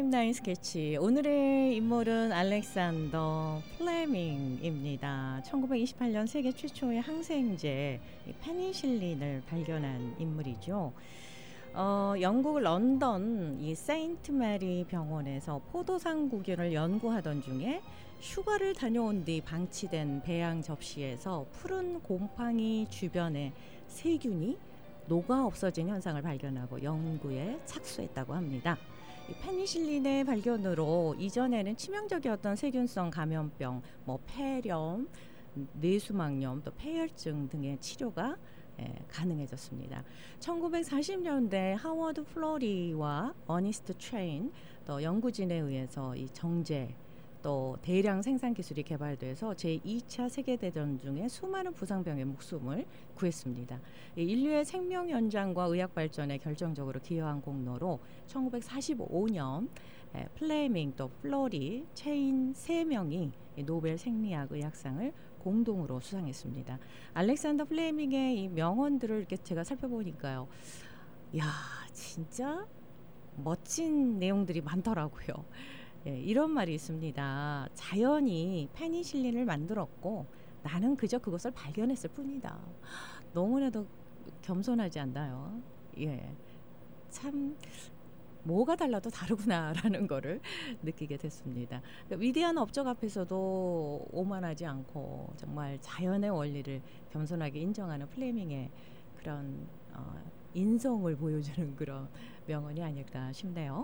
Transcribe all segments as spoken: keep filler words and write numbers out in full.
타임라인 스케치. 오늘의 인물은 알렉산더 플레밍입니다. 천구백이십팔 년 세계 최초의 항생제 페니실린을 발견한 인물이죠. 어, 영국 런던 이 세인트 메리 병원에서 포도상구균을 연구하던 중에 휴가를 다녀온 뒤 방치된 배양 접시에서 푸른 곰팡이 주변에 세균이 녹아 없어진 현상을 발견하고 연구에 착수했다고 합니다. 이 페니실린의 발견으로 이전에는 치명적이었던 세균성 감염병, 뭐 폐렴, 뇌수막염, 또 폐혈증 등의 치료가 예, 가능해졌습니다. 천구백사십 년대 하워드 플로리와 어니스트 체인 또 연구진에 의해서 이 정제 또 대량 생산 기술이 개발돼서 제이 차 세계대전 중에 수많은 부상병의 목숨을 구했습니다. 인류의 생명 연장과 의학 발전에 결정적으로 기여한 공로로 천구백사십오 년 플레밍 또 플로리 체인 세 명이 노벨 생리학 의학상을 공동으로 수상했습니다. 알렉산더 플레밍의 이 명언들을 이렇게 제가 살펴보니까요, 야 진짜 멋진 내용들이 많더라고요. 예, 이런 말이 있습니다. 자연이 페니실린을 만들었고 나는 그저 그것을 발견했을 뿐이다. 너무나도 겸손하지 않나요? 예, 참 뭐가 달라도 다르구나라는 거를 느끼게 됐습니다. 그러니까 위대한 업적 앞에서도 오만하지 않고 정말 자연의 원리를 겸손하게 인정하는 플레밍의 그런 어, 인성을 보여주는 그런 명언이 아닐까 싶네요.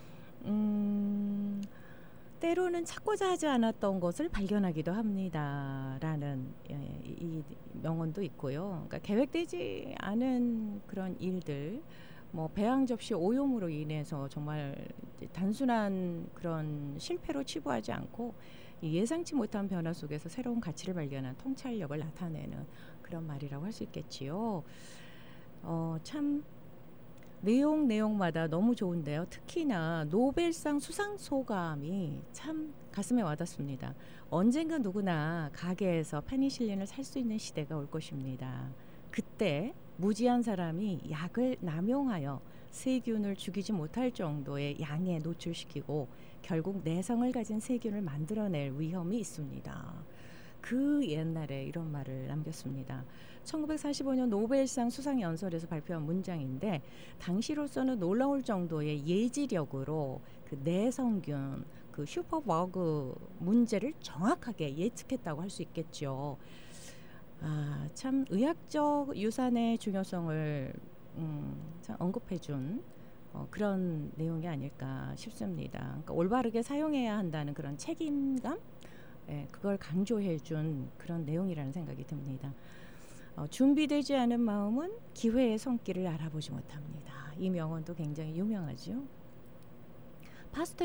음, 때로는 찾고자 하지 않았던 것을 발견하기도 합니다. 라는 예, 이 명언도 있고요. 그러니까 계획되지 않은 그런 일들, 뭐 배양 접시 오염으로 인해서 정말 단순한 그런 실패로 치부하지 않고 예상치 못한 변화 속에서 새로운 가치를 발견한 통찰력을 나타내는 그런 말이라고 할 수 있겠지요. 어, 참 내용 내용마다 너무 좋은데요. 특히나 노벨상 수상 소감이 참 가슴에 와닿습니다. 언젠가 누구나 가게에서 페니실린을 살 수 있는 시대가 올 것입니다. 그때 무지한 사람이 약을 남용하여 세균을 죽이지 못할 정도의 양에 노출시키고 결국 내성을 가진 세균을 만들어낼 위험이 있습니다. 그 옛날에 이런 말을 남겼습니다. 천구백사십오 년 노벨상 수상 연설에서 발표한 문장인데 당시로서는 놀라울 정도의 예지력으로 그 내성균, 그 슈퍼버그 문제를 정확하게 예측했다고 할 수 있겠죠. 아, 참 의학적 유산의 중요성을 음, 참 언급해준 어, 그런 내용이 아닐까 싶습니다. 그러니까 올바르게 사용해야 한다는 그런 책임감, 예, 그걸 강조해준 그런 내용이라는 생각이 듭니다. 어, 준비되지 않은 마음은 기회의 손길을 알아보지 못합니다. 이 명언도 굉장히 유명하죠. 파스텔